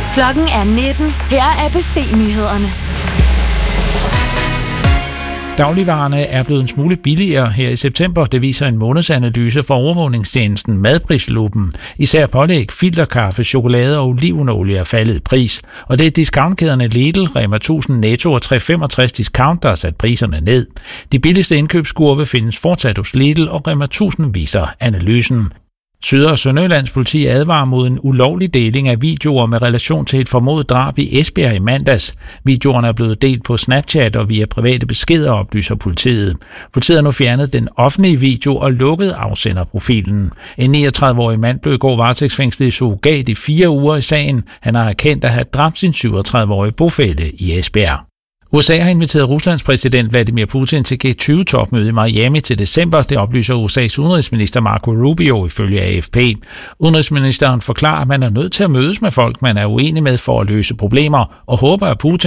Klokken er 19. Her er ABC-nyhederne. Dagligvarerne er blevet en smule billigere her i september. Det viser en månedsanalyse fra overvågningstjenesten Madprisluppen. Især pålæg, filterkaffe, chokolade og olivenolie er faldet i pris. Og det er discountkæderne Lidl, Rema 1000, Netto og 365 Discount, der har sat priserne ned. De billigste indkøbskurve findes fortsat hos Lidl, og Rema 1000 viser analysen. Syd- og Sønderjyllands politi advarer mod en ulovlig deling af videoer med relation til et formodet drab i Esbjerg i mandags. Videoerne er blevet delt på Snapchat og via private beskeder, oplyser politiet. Politiet har nu fjernet den offentlige video og lukket afsenderprofilen. En 39-årig mand blev i går varetægtsfængslet i surrogat i 4 uger i sagen. Han har erkendt at have dræbt sin 37-årige bofælle i Esbjerg. USA har inviteret Ruslands præsident Vladimir Putin til G20-topmøde i Miami til december. Det oplyser USA's udenrigsminister Marco Rubio ifølge AFP. Udenrigsministeren forklarer, at man er nødt til at mødes med folk, man er uenig med for at løse problemer, og håber, at Putin